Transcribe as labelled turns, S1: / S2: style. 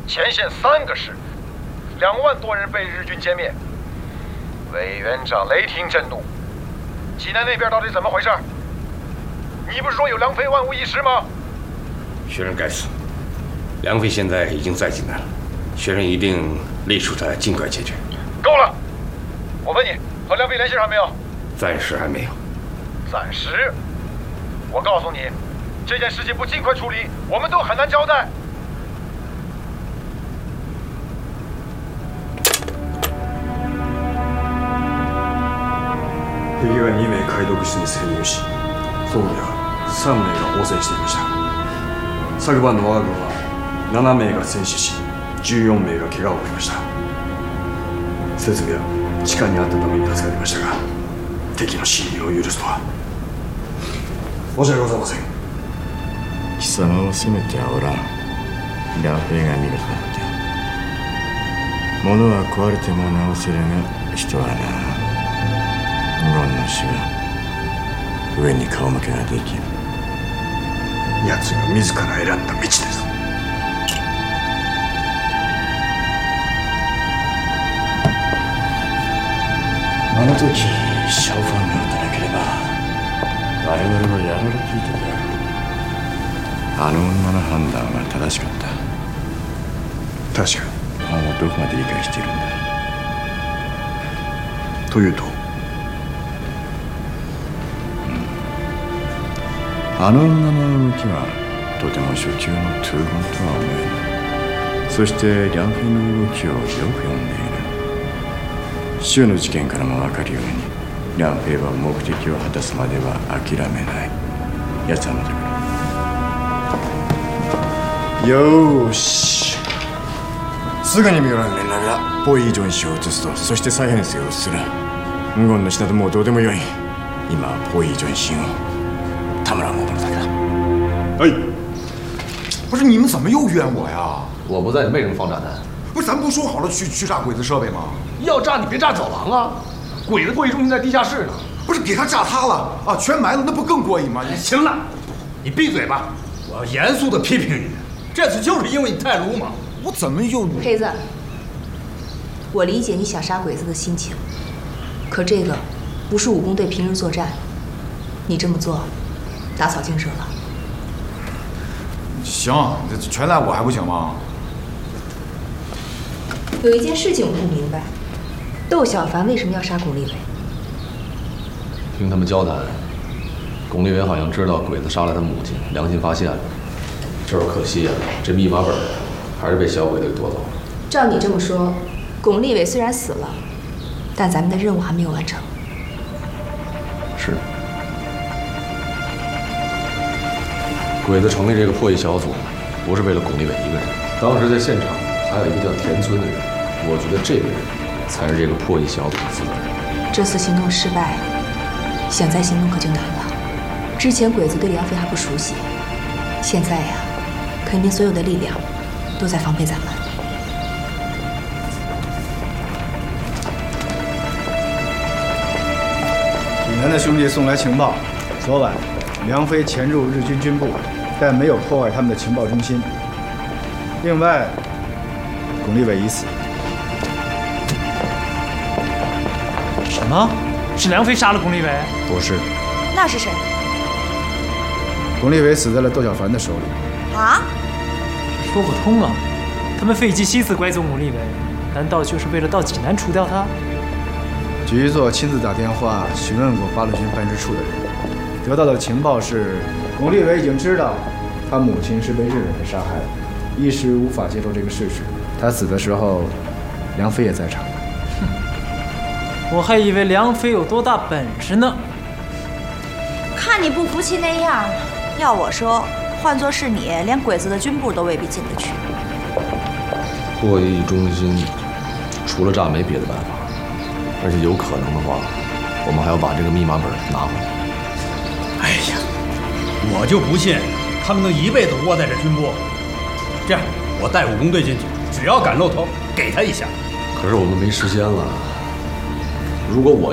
S1: 前线3个师，2万多人被日军歼灭。委员长雷霆震怒。济南那边到底怎么回事？你不是说有梁飞万无一失吗？
S2: 学生该死，梁飞现在已经在济南了，学生一定力促他尽快解决。
S1: 够了！我问你，和梁飞联系上没有？
S2: 暂时还没有。
S1: 暂时？我告诉你，这件事情不尽快处理，我们都很难交代。
S3: 敵が2名解読室に潜入し、装備は3名が応戦していました。昨晩の我が軍は7名が戦死し、14名が怪我を負いました。設備は地下にあったために助かりましたが、敵の侵入を許すとは申し訳ございません。
S4: 貴様を責めてはおらん。ラフェが見るとなって。物は壊れても直せるが、人はな。無論の死は上に顔向けができる。
S3: 奴が自ら選んだ道です。
S4: あの時シャオファンが撃たなければ我々はやられていたである。あの女の判断は正しかった。
S3: 確かに。
S4: お前はどこまで理解しているんだ。
S3: というと、
S4: あの女の動きはとても初級のトゥーゴンとは思えない。そしてリャンフェの動きをよく読んでいる。州の事件からも分かるように、リャンフェは目的を果たすまでは諦めない。奴はまた来る。よーし、すぐに三浦の連絡だ。ポイ・ジョン氏を移すと、そして再編成をする。無言の死などもうどうでもよい。今はポイ・ジョン氏を他们让我们大哥。
S3: 哎，
S5: 不是你们怎么又冤我呀？
S6: 我不在，你为什么放炸弹？
S5: 不是咱不说好了去炸鬼子设备吗？
S6: 要炸你别炸走廊啊！鬼子会议中心在地下室呢。
S5: 不是给他炸塌了啊，全埋了，那不更过瘾吗？
S7: 行了，你闭嘴吧！我要严肃地批评你，这次就是因为你太鲁莽。
S5: 我怎么又……
S8: 黑子，我理解你想杀鬼子的心情，可这个不是武工队平日作战，你这么做打草惊蛇了。
S5: 行，这全赖我还不行吗？
S8: 有一件事情我不明白，窦小凡为什么要杀巩立伟？
S6: 听他们交谈，巩立伟好像知道鬼子杀了他母亲，良心发现了。就是可惜呀，这密码本还是被小鬼子给夺走了。
S8: 照你这么说，巩立伟虽然死了，但咱们的任务还没有完成。
S6: 是。鬼子成立这个破译小组，不是为了巩立伟一个人。当时在现场还有一个叫田村的人，我觉得这个人才是这个破译小组的负责人。
S8: 这次行动失败，想再行动可就难了。之前鬼子对梁飞还不熟悉，现在呀，肯定所有的力量都在防备咱们。
S9: 济南的兄弟送来情报，昨晚梁飞潜入日军军部，但没有破坏他们的情报中心。另外，巩立伟已死。
S10: 什么？是梁飞杀了巩立伟？
S9: 不是。
S11: 那是谁？
S9: 巩立伟死在了窦小凡的手里。
S11: 啊？
S10: 说不通啊！他们费尽心思拐走巩立伟，难道就是为了到济南除掉他？
S9: 局座亲自打电话询问过八路军办事处的人，得到的情报是，巩立伟已经知道他母亲是被日本人杀害的，一时无法接受这个事实。他死的时候，梁飞也在场。
S10: 我还以为梁飞有多大本事呢。
S11: 看你不服气那样，要我说，换作是你，连鬼子的军部都未必进得去。
S6: 破译中心除了炸没别的办法，而且有可能的话，我们还要把这个密码本拿回来。
S7: 哎呀，我就不信他们能一辈子窝在这军部。这样，我带武工队进去，只要敢露头，给他一下。
S6: 可是我们没时间了。如果我